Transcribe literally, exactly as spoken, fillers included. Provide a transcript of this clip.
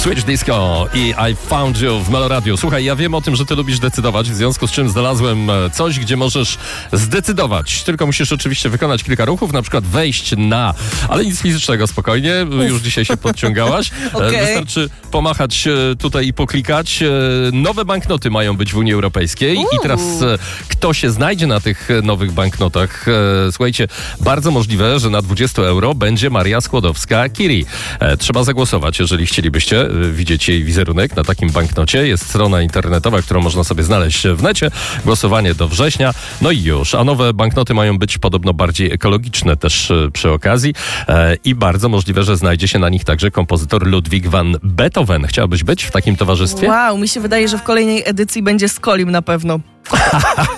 Switch Disco i I Found You w Meloradiu. Słuchaj, ja wiem o tym, że ty lubisz decydować, w związku z czym znalazłem coś, gdzie możesz zdecydować. Tylko musisz oczywiście wykonać kilka ruchów, na przykład wejść na... Ale nic fizycznego, spokojnie, Uf. już dzisiaj się podciągałaś. Okay. Wystarczy pomachać tutaj i poklikać. Nowe banknoty mają być w Unii Europejskiej Uuu. i teraz kto się znajdzie na tych nowych banknotach? Słuchajcie, bardzo możliwe, że na dwadzieścia euro będzie Maria Skłodowska-Curie. Trzeba zagłosować, jeżeli chcielibyście widzieć jej wizerunek na takim banknocie. Jest strona internetowa, którą można sobie znaleźć w necie. Głosowanie do września. No i już. A nowe banknoty mają być podobno bardziej ekologiczne też przy okazji. I bardzo możliwe, że znajdzie się na nich także kompozytor Ludwig van Beethoven. Chciałabyś być w takim towarzystwie? Wow, mi się wydaje, że w kolejnej edycji będzie Skolim na pewno.